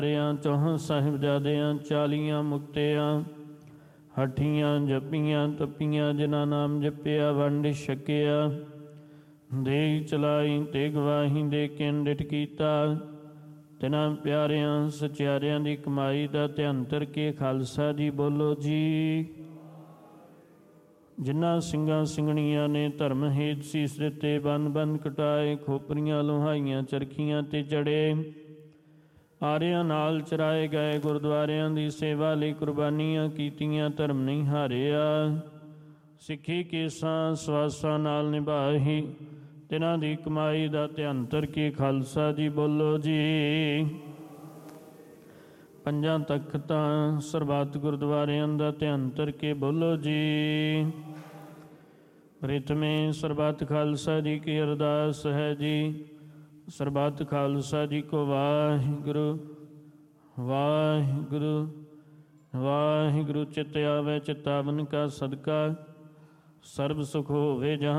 ਚੌਹਾਂ ਸਾਹਿਬਜ਼ਾਦਿਆਂ 40 ਮੁਕਤਿਆਂ ਹਠੀਆਂ ਜਪੀਆਂ ਤਪੀਆਂ ਜਿਨ੍ਹਾਂ ਨਾਮ ਜਪਿਆ ਵੰਡ ਛਕਿਆ ਦੇਹ ਚਲਾਈ ਤੇ ਗਵਾਹੀ ਦੇ ਕੇ ਅੰਡਿਟ ਕੀਤਾ ਤਿਨਾਂ ਪਿਆਰਿਆਂ ਸਚਿਆਰਿਆਂ ਦੀ ਕਮਾਈ ਦਾ ਧਿਆਨ ਧਰ ਕੇ ਖਾਲਸਾ ਜੀ ਬੋਲੋ ਜੀ। ਜਿਨ੍ਹਾਂ ਸਿੰਘਾਂ ਸਿੰਘਣੀਆਂ ਨੇ ਧਰਮ ਹੇਤ ਸੀਸ ਦਿੱਤੇ ਬੰਨ ਬੰਨ ਕਟਾਏ ਖੋਪਰੀਆਂ ਲੋਹਾਈਆਂ ਚਰਖੀਆਂ ਤੇ ਚੜੇ ਆਰਿਆਂ ਨਾਲ ਚਰਾਏ ਗਏ ਗੁਰਦੁਆਰਿਆਂ ਦੀ ਸੇਵਾ ਲਈ ਕੁਰਬਾਨੀਆਂ ਕੀਤੀਆਂ ਧਰਮ ਨਹੀਂ ਹਾਰਿਆ ਸਿੱਖੀ ਕੇਸਾਂ ਸਵਾਸਾਂ ਨਾਲ ਨਿਭਾਹੀ ਤਿਨਾਂ ਦੀ ਕਮਾਈ ਦਾ ਧਿਆਨ ਧਰ ਕੇ ਖਾਲਸਾ ਜੀ ਬੋਲੋ ਜੀ। ਪੰਜਾਂ ਤਖਤਾਂ ਸਰਬੱਤ ਗੁਰਦੁਆਰਿਆਂ ਦਾ ਧਿਆਨ ਧਰ ਕੇ ਬੋਲੋ ਜੀ। ਰਿਤਮੇ ਸਰਬੱਤ ਖਾਲਸਾ ਜੀ ਕੀ ਅਰਦਾਸ ਹੈ ਜੀ। ਸਰਬੱਤ ਖਾਲਸਾ ਜੀ ਕੋ ਵਾਹਿਗੁਰੂ ਵਾਹਿਗੁਰੂ ਵਾਹਿਗੁਰੂ। ਚਿਤ ਆਵੇ ਚਿਤਾਵਨ ਕਾ ਸਦਕਾ ਸਰਬ ਸੁਖ ਹੋਵੇ ਜਹਾਂ